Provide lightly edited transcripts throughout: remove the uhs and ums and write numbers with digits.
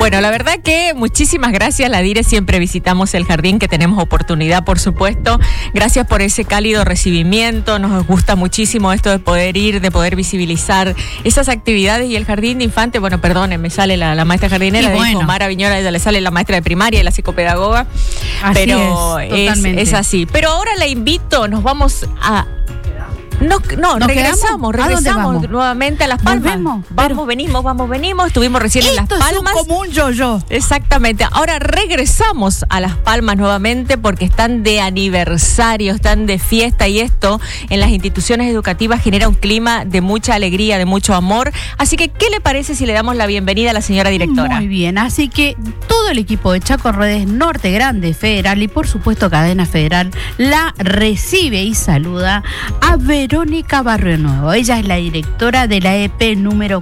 Bueno, la verdad que muchísimas gracias, la Dire, siempre visitamos el jardín, que tenemos oportunidad, por supuesto. Gracias por ese cálido recibimiento, nos gusta muchísimo esto de poder ir, de poder visibilizar esas actividades y el jardín de infantes. Bueno, perdone, me sale la maestra jardinera, dijo Mara Viñola, ella le sale la maestra de primaria y la psicopedagoga. Así pero es así. Pero ahora la invito, nos vamos a... regresamos nuevamente a Las Palmas. Venimos, estuvimos recién en Las Palmas. Es como un yo-yo. Exactamente. Ahora regresamos a Las Palmas nuevamente porque están de aniversario, están de fiesta, y esto en las instituciones educativas genera un clima de mucha alegría, de mucho amor. Así que, ¿qué le parece si le damos la bienvenida a la señora directora? Muy bien, así que todo el equipo de Chaco Redes Norte Grande Federal y por supuesto Cadena Federal la recibe y saluda a Verónica Barrio Nuevo. Ella es la directora de la EP número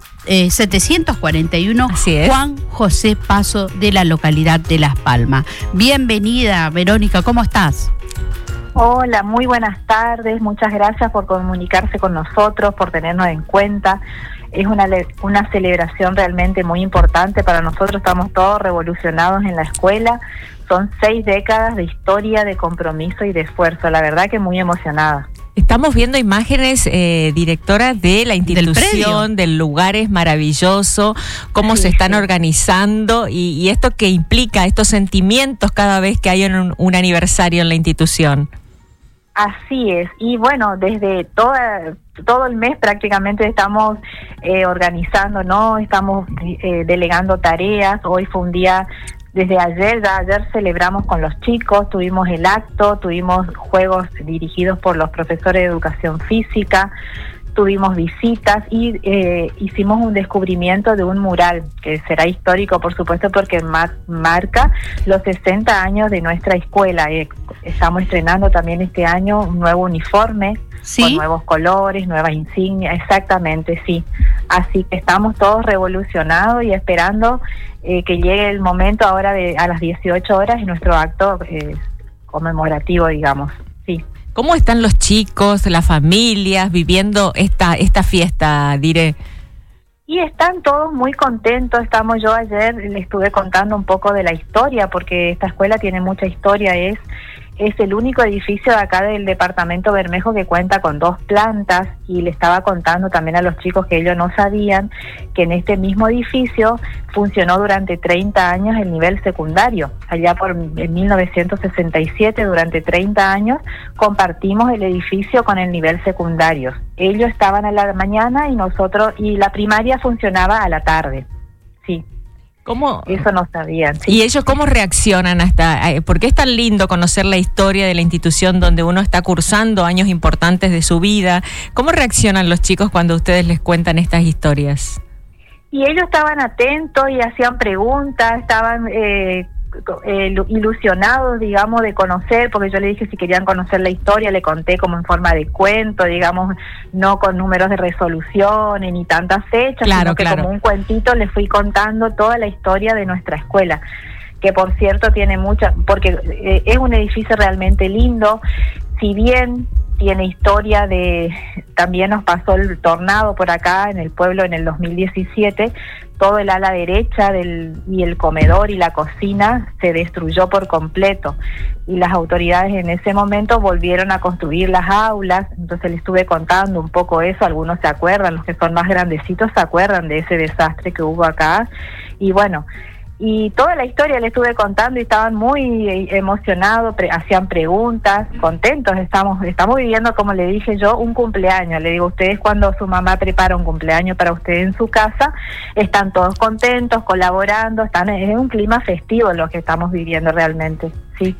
741 Juan José Paso de la localidad de Las Palmas. Bienvenida, Verónica, ¿cómo estás? Hola, muy buenas tardes, muchas gracias por comunicarse con nosotros, por tenernos en cuenta. Es una celebración realmente muy importante para nosotros, estamos todos revolucionados en la escuela. Son 6 décadas de historia, de compromiso y de esfuerzo, la verdad que muy emocionada. Estamos viendo imágenes, directora, de la institución, del lugar es maravilloso, cómo se están organizando y esto que implica, estos sentimientos cada vez que hay un aniversario en la institución. Así es, y bueno, desde todo el mes prácticamente estamos organizando, ¿no? Estamos delegando tareas. Hoy fue un día... Desde ayer celebramos con los chicos, tuvimos el acto, tuvimos juegos dirigidos por los profesores de educación física, tuvimos visitas y hicimos un descubrimiento de un mural que será histórico, por supuesto, porque marca los 60 años de nuestra escuela. Estamos estrenando también este año un nuevo uniforme, ¿sí?, con nuevos colores, nuevas insignias, exactamente, sí. Así que estamos todos revolucionados y esperando que llegue el momento ahora a las 18 horas en nuestro acto conmemorativo, digamos, sí. ¿Cómo están los chicos, las familias viviendo esta fiesta, Dire? Y están todos muy contentos. Yo ayer les estuve contando un poco de la historia, porque esta escuela tiene mucha historia. Es el único edificio de acá del departamento Bermejo que cuenta con 2 plantas, y le estaba contando también a los chicos que ellos no sabían que en este mismo edificio funcionó durante 30 años el nivel secundario. Allá en 1967, durante 30 años, compartimos el edificio con el nivel secundario. Ellos estaban a la mañana y la primaria funcionaba a la tarde. Sí. ¿Cómo? Eso no sabían. Sí. ¿Y ellos cómo reaccionan porque es tan lindo conocer la historia de la institución donde uno está cursando años importantes de su vida? ¿Cómo reaccionan los chicos cuando ustedes les cuentan estas historias? Y ellos estaban atentos y hacían preguntas, estaban ilusionados, digamos, de conocer, porque yo le dije si querían conocer la historia, le conté como en forma de cuento, digamos, no con números de resoluciones ni tantas fechas, sino que como un cuentito les fui contando toda la historia de nuestra escuela, que por cierto tiene mucha, porque es un edificio realmente lindo, si bien tiene historia también nos pasó el tornado por acá en el pueblo en el 2017, todo el ala derecha y el comedor y la cocina se destruyó por completo, y las autoridades en ese momento volvieron a construir las aulas. Entonces les estuve contando un poco eso, algunos se acuerdan, los que son más grandecitos se acuerdan de ese desastre que hubo acá, y bueno, y toda la historia le estuve contando y estaban muy emocionados, hacían preguntas, contentos. Estamos viviendo, como le dije yo, un cumpleaños. Le digo, ustedes cuando su mamá prepara un cumpleaños para ustedes en su casa, están todos contentos, colaborando, es un clima festivo lo que estamos viviendo realmente, sí.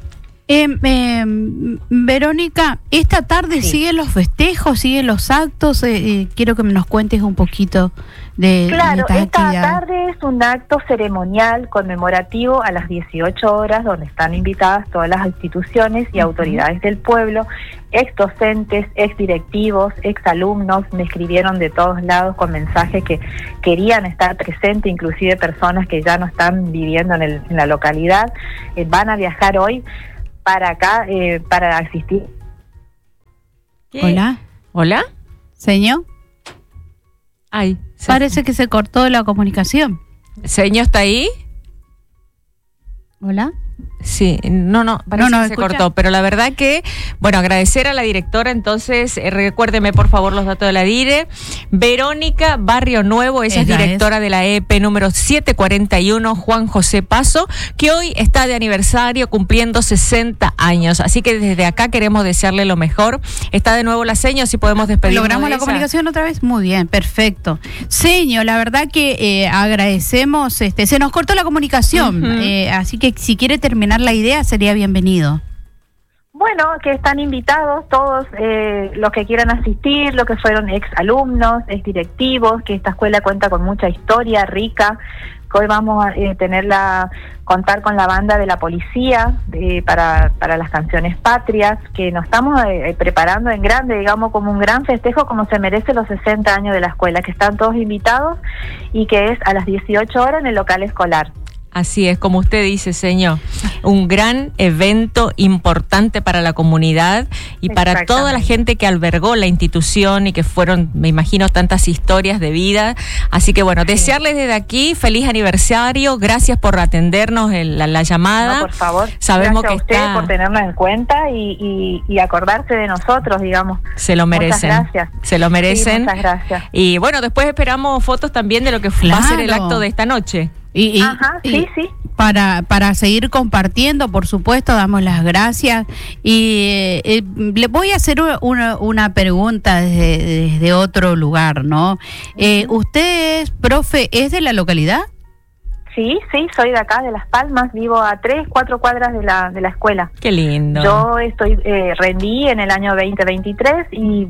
Verónica, esta tarde siguen los festejos, siguen los actos, quiero que nos cuentes un poquito de esta tarde es un acto ceremonial conmemorativo a las 18 horas, donde están invitadas todas las instituciones y autoridades del pueblo, ex docentes, ex directivos, ex alumnos. Me escribieron de todos lados con mensajes que querían estar presentes, inclusive personas que ya no están viviendo en la localidad, van a viajar hoy para acá, para asistir. ¿Qué? ¿Hola? ¿Señor? Ay, parece que se cortó la comunicación. Señor, ¿está ahí? Hola. Sí, parece que se cortó, pero la verdad que, bueno, agradecer a la directora, entonces, recuérdeme por favor los datos de la DIRE. Verónica Barrio Nuevo, ella es directora de la EP número 741, Juan José Paso, que hoy está de aniversario cumpliendo 60 años, así que desde acá queremos desearle lo mejor. Está de nuevo la seño, si podemos despedirnos. ¿Logramos la comunicación otra vez? Muy bien, perfecto. Seño, la verdad que agradecemos, se nos cortó la comunicación, así que si quiere terminar la idea sería bienvenido. Bueno, que están invitados todos los que quieran asistir, los que fueron ex alumnos, ex directivos, que esta escuela cuenta con mucha historia rica, que hoy vamos a contar con la banda de la policía para las canciones patrias, que nos estamos preparando en grande, digamos, como un gran festejo, como se merece los 60 años de la escuela, que están todos invitados y que es a las 18 horas en el local escolar. Así es, como usted dice, señor, un gran evento importante para la comunidad y para toda la gente que albergó la institución y que fueron, me imagino, tantas historias de vida. Así que bueno, desearles desde aquí feliz aniversario, gracias por atendernos la llamada. No, por favor, sabemos gracias que a ustedes por tenernos en cuenta y acordarse de nosotros, digamos. Se lo merecen. Muchas gracias. Se lo merecen. Sí, muchas gracias. Y bueno, después esperamos fotos también de lo que va a ser el acto de esta noche. Sí. Para seguir compartiendo, por supuesto, damos las gracias y le voy a hacer una pregunta desde otro lugar, ¿no? ¿Usted es profe, es de la localidad? Sí, soy de acá, de Las Palmas, vivo a 3-4 cuadras de la escuela. Qué lindo. Yo rendí en el año 2023 y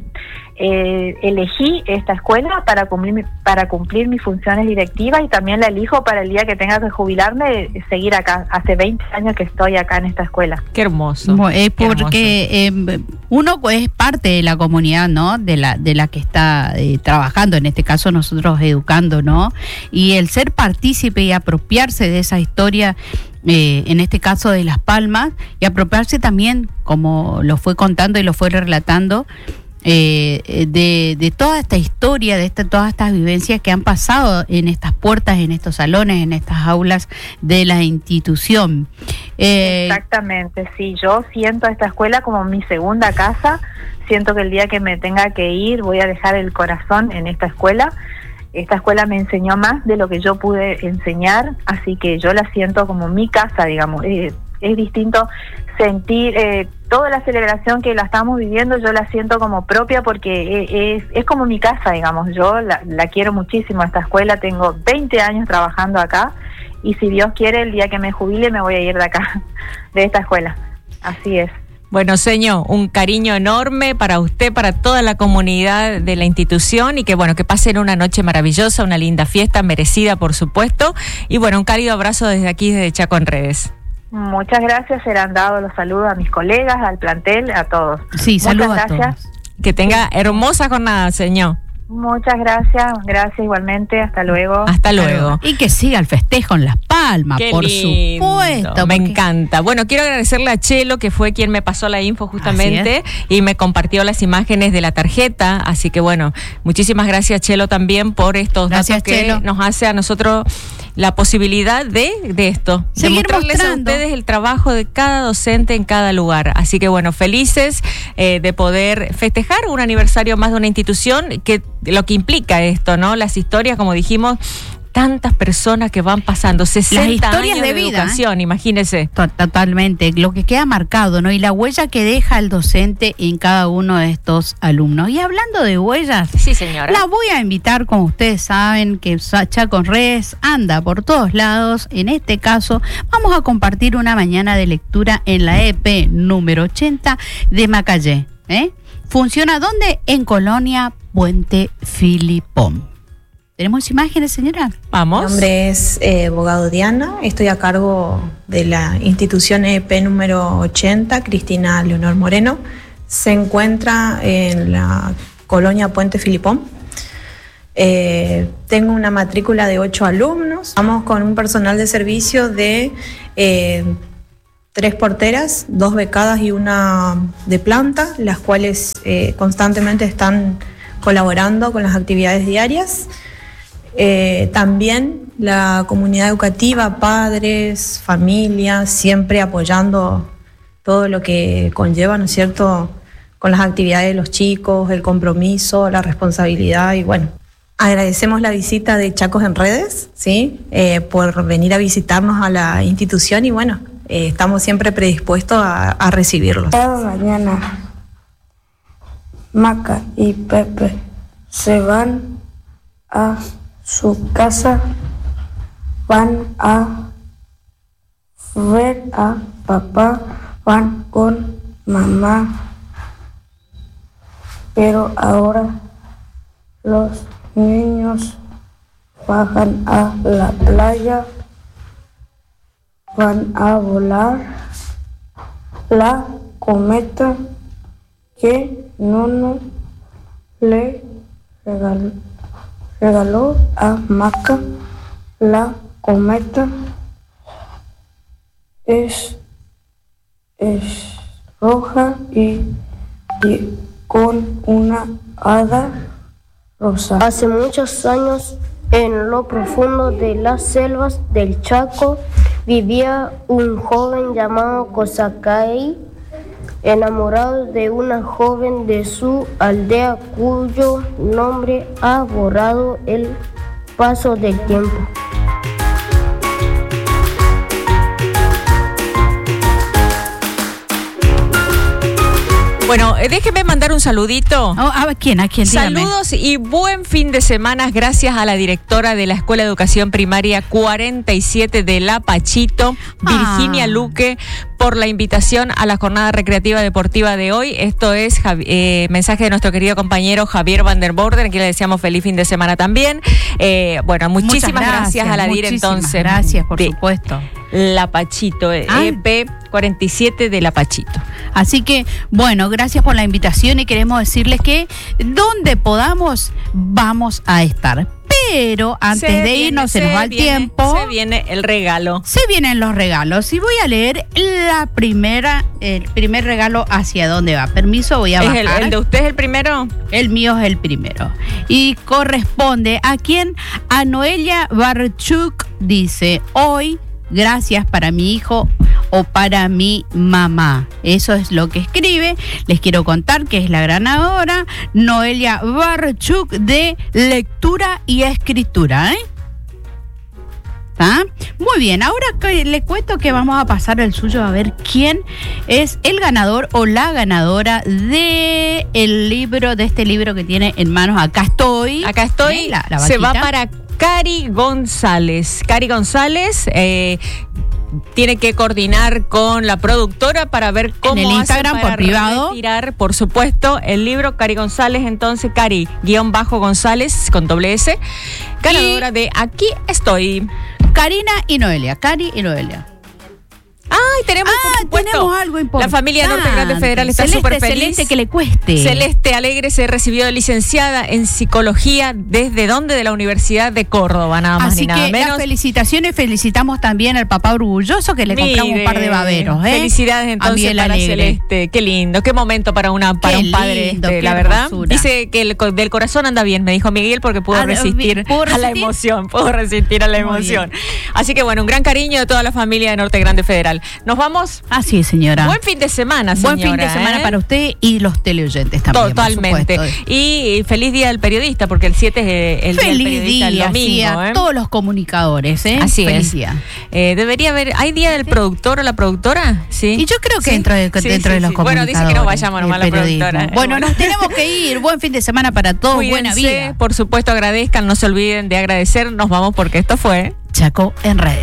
elegí esta escuela para cumplir mis funciones directivas y también la elijo para el día que tenga que jubilarme, seguir acá. Hace 20 años que estoy acá en esta escuela. Qué hermoso. Porque uno es parte de la comunidad, ¿no? De la que está trabajando, en este caso nosotros educando, ¿no? Y el ser partícipe y apropiarse de esa historia, en este caso de Las Palmas, y apropiarse también, como lo fue contando y lo fue relatando, de toda esta historia, todas estas vivencias que han pasado en estas puertas, en estos salones, en estas aulas de la institución. Exactamente, sí, yo siento esta escuela como mi segunda casa, siento que el día que me tenga que ir voy a dejar el corazón en esta escuela. Esta escuela me enseñó más de lo que yo pude enseñar, así que yo la siento como mi casa, digamos. Es distinto sentir toda la celebración que la estamos viviendo, yo la siento como propia porque es como mi casa, digamos. Yo la quiero muchísimo a esta escuela, tengo 20 años trabajando acá y si Dios quiere el día que me jubile me voy a ir de acá, de esta escuela. Así es. Bueno, señor, un cariño enorme para usted, para toda la comunidad de la institución y que bueno, que pasen una noche maravillosa, una linda fiesta, merecida por supuesto. Y bueno, un cálido abrazo desde aquí, desde Chaco en Redes. Muchas gracias, serán dados los saludos a mis colegas, al plantel, a todos. Sí, saludos a todos. Que tenga hermosa jornada, señor. Muchas gracias igualmente, hasta luego. Hasta luego. Y que siga el festejo en Las Palmas, qué por lindo, supuesto. Me encanta. Bueno, quiero agradecerle a Chelo, que fue quien me pasó la info justamente y me compartió las imágenes de la tarjeta, así que bueno, muchísimas gracias, Chelo, también por estos datos que Chelo nos hace a nosotros la posibilidad de esto, seguir de mostrarles mostrando a ustedes el trabajo de cada docente en cada lugar. Así que bueno, felices de poder festejar un aniversario más de una institución, que lo que implica esto, ¿no? Las historias, como dijimos, tantas personas que van pasando, 60 años de vida, educación, imagínese. Totalmente, lo que queda marcado, ¿no? Y la huella que deja el docente en cada uno de estos alumnos. Y hablando de huellas, sí, señora, la voy a invitar, como ustedes saben, que Chaco en Redes anda por todos lados. En este caso, vamos a compartir una mañana de lectura en la EP número 80 de Macallé. ¿Funciona dónde? En Colonia Puente Filipón. ¿Tenemos imágenes, señora? Vamos. Mi nombre es abogado Diana, estoy a cargo de la institución EP número 80, Cristina Leonor Moreno. Se encuentra en la colonia Puente Filipón. Tengo una matrícula de 8 alumnos. Vamos con un personal de servicio de 3 porteras, 2 becadas y una de planta, las cuales constantemente están colaborando con las actividades diarias. También la comunidad educativa, padres, familias, siempre apoyando todo lo que conlleva, ¿no es cierto?, con las actividades de los chicos, el compromiso, la responsabilidad y bueno. Agradecemos la visita de Chacos en Redes, ¿sí? Por venir a visitarnos a la institución y bueno, estamos siempre predispuestos a recibirlos. Cada mañana Maca y Pepe se van a su casa, van a ver a papá, van con mamá, pero ahora los niños bajan a la playa, van a volar la cometa que Nono le regaló a Maca. La cometa es roja y con una hada rosa. Hace muchos años, en lo profundo de las selvas del Chaco, vivía un joven llamado Cosacay, enamorado de una joven de su aldea cuyo nombre ha borrado el paso del tiempo. Bueno, déjeme mandar un saludito. ¿A quién? Saludos y buen fin de semana gracias a la directora de la Escuela de Educación Primaria 47 de La Pachito, Virginia Luque, por la invitación a la jornada recreativa deportiva de hoy. Esto es mensaje de nuestro querido compañero Javier Van der Borden, a quien le deseamos feliz fin de semana también. Bueno, muchísimas gracias a la DIR entonces. Gracias, por supuesto. La Pachito, EP 47 de La Pachito. Así que, bueno, gracias por la invitación y queremos decirles que donde podamos vamos a estar. Pero antes de irnos, se nos va el tiempo. Se viene el regalo. Se vienen los regalos. Y voy a leer el primer regalo hacia dónde va. Permiso, voy a bajar. ¿El de usted es el primero? El mío es el primero. Y corresponde a quién? A Noelia Barchuk. Dice, hoy, gracias para mi hijo o para mi mamá. Eso es lo que escribe. Les quiero contar que es la ganadora Noelia Barchuk de lectura y escritura. ¿Ah? Muy bien, ahora le cuento que vamos a pasar el suyo a ver quién es el ganador o la ganadora de este libro que tiene en manos. Acá estoy. La se va para Cari González. Cari González tiene que coordinar con la productora para ver cómo en el Instagram hace para por privado retirar, por supuesto, el libro. Cari González, entonces Cari_González con doble S, ganadora de Aquí Estoy. Karina y Noelia. Cari y Noelia. ¡Ay, tenemos algo importante! La familia Norte Grande Federal está súper feliz. Celeste, que le cueste. Celeste Alegre se recibió de licenciada en psicología. ¿Desde dónde? De la Universidad de Córdoba, nada más ni nada menos. Las felicitaciones, felicitamos también al papá orgulloso que le compramos un par de baberos. Felicidades entonces para Celeste. Qué lindo, qué momento para un padre, la verdad. Hermosura. Dice que del corazón anda bien, me dijo Miguel, porque pudo resistir a la emoción. Pudo resistir a la emoción. Así que bueno, un gran cariño de toda la familia de Norte Grande Federal. ¿Nos vamos? Así es, señora. Buen fin de semana, señora. Buen fin de semana para usted y los teleoyentes también. Totalmente. Y feliz día del periodista, porque el 7 es el día del periodista, el domingo. Sí, a todos los comunicadores, Así feliz es. Día. Debería haber. ¿Hay día del productor o la productora? Sí. Y yo creo que dentro de los comunicadores. Bueno, dice que nos vayamos nomás a la productora. Bueno, nos tenemos que ir. Buen fin de semana para todos. Cuídense, buena vida. Por supuesto, agradezcan. No se olviden de agradecer. Nos vamos porque esto fue Chaco en Redes.